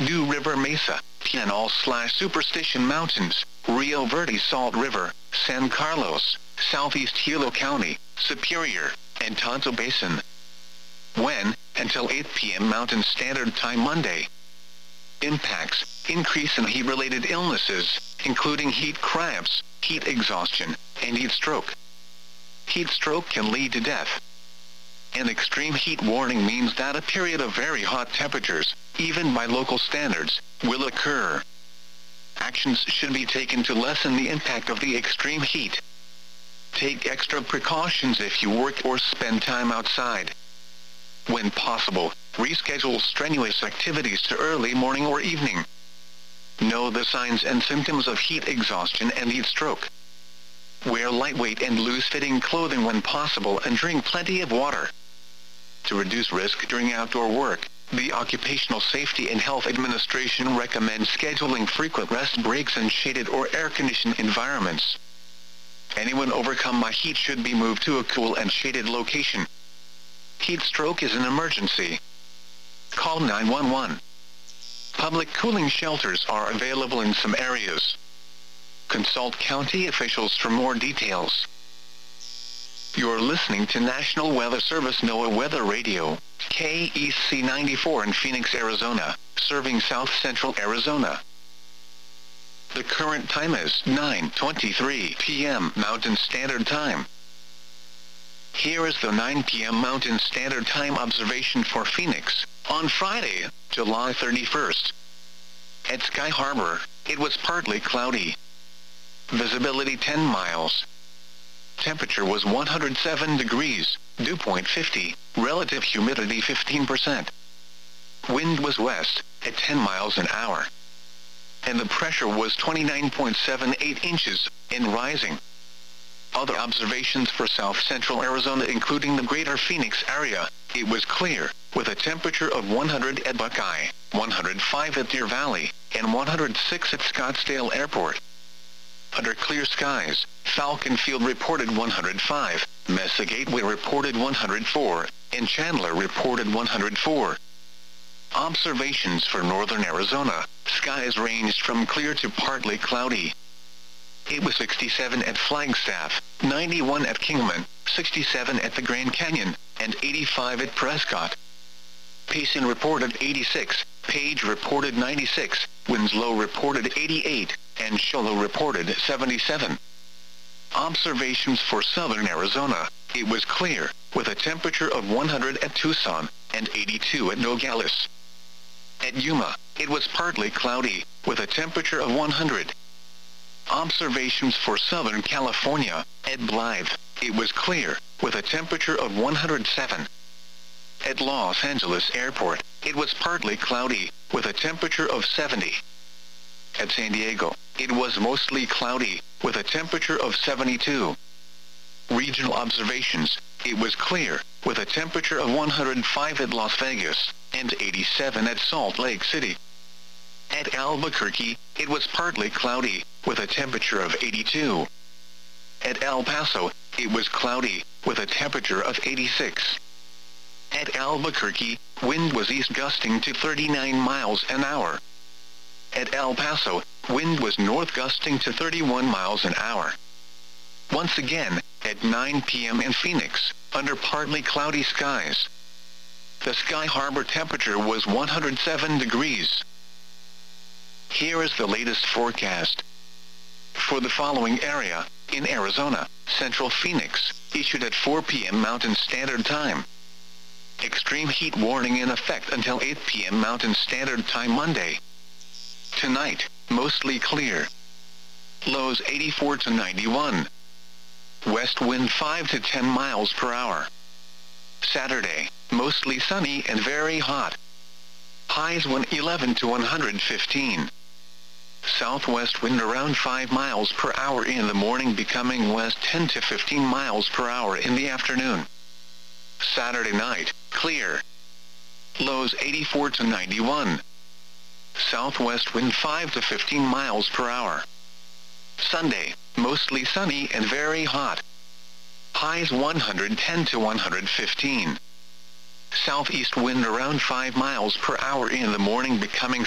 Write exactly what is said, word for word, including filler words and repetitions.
New River Mesa, Pinal slash Superstition Mountains, Rio Verde Salt River, San Carlos, Southeast Hilo County, Superior, and Tonto Basin. When, until eight p m Mountain Standard Time Monday. Impacts: increase in heat-related illnesses, including heat cramps, heat exhaustion, and heat stroke. Heat stroke can lead to death. An extreme heat warning means that a period of very hot temperatures, even by local standards, will occur. Actions should be taken to lessen the impact of the extreme heat. Take extra precautions if you work or spend time outside. When possible, reschedule strenuous activities to early morning or evening. Know the signs and symptoms of heat exhaustion and heat stroke. Wear lightweight and loose-fitting clothing when possible and drink plenty of water. To reduce risk during outdoor work, the Occupational Safety and Health Administration recommends scheduling frequent rest breaks in shaded or air-conditioned environments. Anyone overcome by heat should be moved to a cool and shaded location. Heat stroke is an emergency. Call nine one one. Public cooling shelters are available in some areas. Consult county officials for more details. You're listening to National Weather Service NOAA Weather Radio, K E C ninety-four in Phoenix, Arizona, serving South Central Arizona. The current time is nine twenty-three p m Mountain Standard Time. Here is the nine p m Mountain Standard Time observation for Phoenix, on Friday, July thirty-first. At Sky Harbor, it was partly cloudy. Visibility ten miles. Temperature was one hundred seven degrees, dew point fifty, relative humidity fifteen percent. Wind was west, at ten miles an hour. And the pressure was twenty-nine point seven eight inches, and rising. Other observations for South Central Arizona including the greater Phoenix area, it was clear, with a temperature of one hundred at Buckeye, one hundred five at Deer Valley, and one hundred six at Scottsdale Airport. Under clear skies, Falcon Field reported one hundred five, Mesa Gateway reported one hundred four, and Chandler reported one hundred four. Observations for northern Arizona, skies ranged from clear to partly cloudy. It was sixty-seven at Flagstaff, ninety-one at Kingman, sixty-seven at the Grand Canyon, and eighty-five at Prescott. Payson reported eighty-six, Page reported ninety-six, Winslow reported eighty-eight, and Show Low reported seventy-seven. Observations for southern Arizona, it was clear, with a temperature of one hundred at Tucson, and eighty-two at Nogales. At Yuma, it was partly cloudy, with a temperature of one hundred. Observations for southern California, at Blythe, it was clear, with a temperature of one hundred seven. At Los Angeles Airport, it was partly cloudy, with a temperature of seventy. At San Diego, it was mostly cloudy, with a temperature of seventy-two. Regional observations, it was clear, with a temperature of one hundred five at Las Vegas, and eighty-seven at Salt Lake City. At Albuquerque, it was partly cloudy, with a temperature of eighty-two. At El Paso, it was cloudy, with a temperature of eighty-six. At Albuquerque, wind was east gusting to thirty-nine miles an hour. At El Paso, wind was north gusting to thirty-one miles an hour. Once again, at nine p m in Phoenix, under partly cloudy skies. The Sky Harbor temperature was one hundred seven degrees. Here is the latest forecast. For the following area, in Arizona, Central Phoenix, issued at four p m Mountain Standard Time. Extreme heat warning in effect until eight p m Mountain Standard Time Monday. Tonight, mostly clear. Lows eighty-four to ninety-one. West wind five to ten miles per hour. Saturday, mostly sunny and very hot. Highs one hundred eleven to one hundred fifteen. Southwest wind around five miles per hour in the morning, becoming west ten to fifteen miles per hour in the afternoon. Saturday night, clear. Lows eighty-four to ninety-one. Southwest wind five to fifteen miles per hour. Sunday, mostly sunny and very hot. Highs one hundred ten to one hundred fifteen. Southeast wind around five miles per hour in the morning, becoming